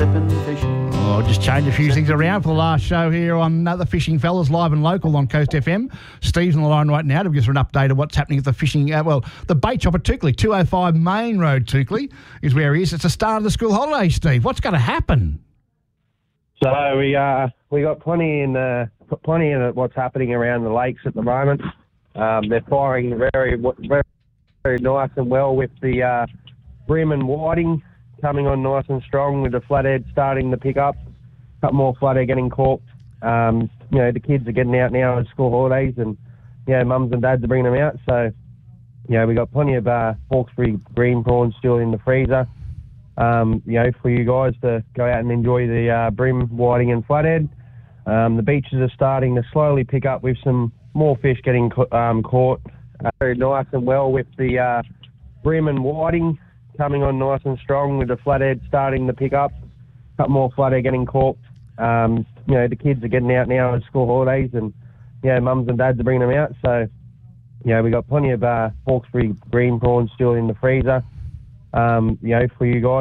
sipping fishing. Oh, just change a few things around for the last show here on The Fishing Fellas, live and local on Coast FM. Steve's on the line right now to give us an update of what's happening at the fishing, the bait shop at Toukley, 205 Main Road, Toukley, is where he is. It's the start of the school holiday, Steve. What's going to happen? So we got plenty in what's happening around the lakes at the moment. They're firing very, very nice and well with the bream and whiting coming on nice and strong, with the flathead starting to pick up. A couple more flathead getting caught. The kids are getting out now on school holidays, and mums and dads are bringing them out. So we got plenty of Hawkesbury green prawns still in the freezer. For you guys to go out and enjoy the bream, whiting and flathead. The beaches are starting to slowly pick up with some more fish getting caught. Very nice and well with the bream and whiting coming on nice and strong, with the flathead starting to pick up. A couple more flathead getting caught. The kids are getting out now on school holidays, and mums and dads are bringing them out. So we got plenty of Hawkesbury green prawns still in the freezer. For you guys